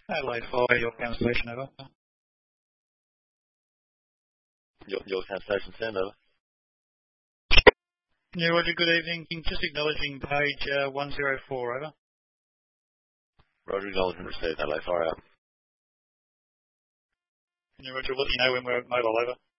Adelaide 4, your cancellation, over. Your cancellation send, over. Yeah, Roger, good evening. Just acknowledging page 104, over. Roger, acknowledgement received, Adelaide 4, out. Yeah, Roger, let you know when we're mobile, over.